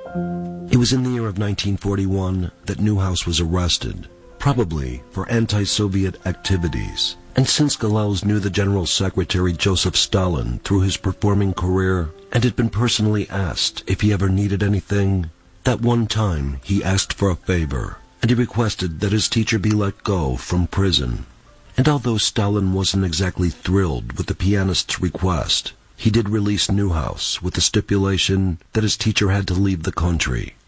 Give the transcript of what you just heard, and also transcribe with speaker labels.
Speaker 1: It was in the year of 1941 that Neuhaus was arrested, probably for anti-Soviet activities. And since Goebbels knew the General Secretary Joseph Stalin through his performing career and had been personally asked if he ever needed anything, that one time he asked for a favor, and he requested that his teacher be let go from prison. And although Stalin wasn't exactly thrilled with the pianist's request, he did release Neuhaus with the stipulation that his teacher had to leave the country.